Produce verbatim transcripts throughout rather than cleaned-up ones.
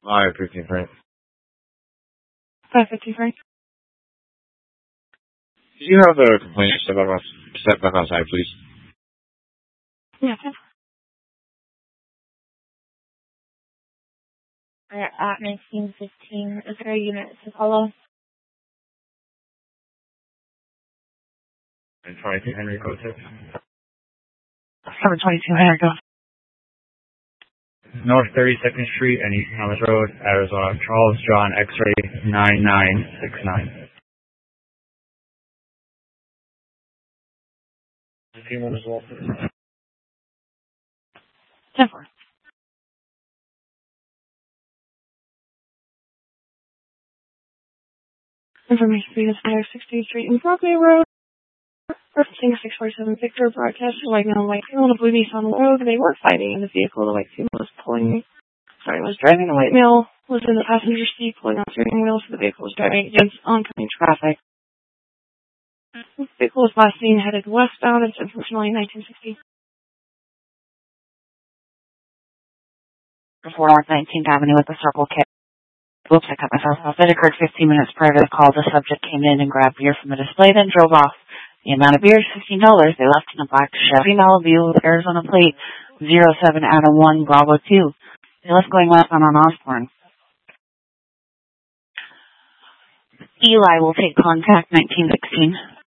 Alright, fifteen Frank. five fifty Frank. Do you have the complaint step back, step back outside, please? Yeah, ten four. Alright, at nineteen fifteen, is there a unit to follow? And twenty-two Henry Code six. seven twenty-two Henry, go. North thirty-second Street and East Thomas Road, Arizona. Charles John X-ray nine nine six nine. ten four. Information being Fire sixteenth Street and Broadway Road. Referencing six forty-seven Victor broadcast to white male and white female on a blue Nissan Road. They were fighting in the vehicle. The white female was pulling, sorry, was driving. The white male was in the passenger seat pulling on steering wheel, so the vehicle was driving against oncoming traffic. The vehicle was last seen headed westbound. It's unfortunately nineteen sixty. four North nineteenth Avenue with the Circle K. Oops, I cut myself off. It occurred fifteen minutes prior to the call. The subject came in and grabbed beer from the display, then drove off. The amount of beer is fifteen dollars. They left in a black Chevy Malibu with Arizona plate zero seven Adam one Bravo two. They left going westbound on Osborne. Eli will take contact nineteen sixteen.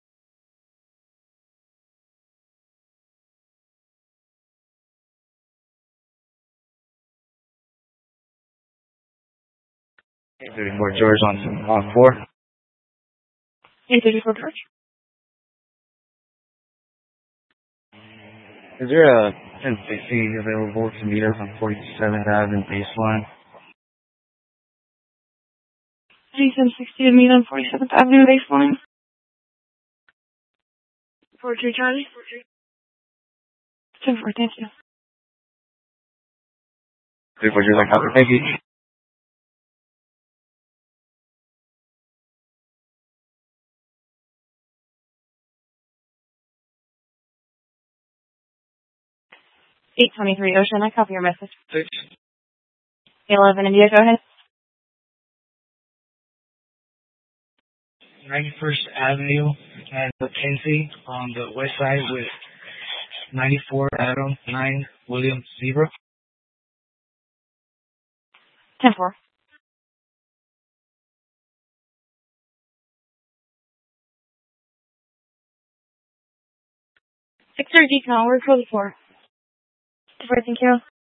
thirty-four George on, on four. eight thirty-four George. Is there a ten sixty available to meet us on forty-seventh Avenue baseline? ten sixty to meet on forty-seventh Avenue baseline. four two Charlie. ten four, thank you. thirty-four George, like, thank you. eight twenty-three Ocean, I copy your message. Six. eleven India, go ahead. ninety-first Avenue and Mackenzie on the west side with ninety-four Adam nine William Zebra. ten four. six thirty, Deacon, we're code four. ten four, thank you.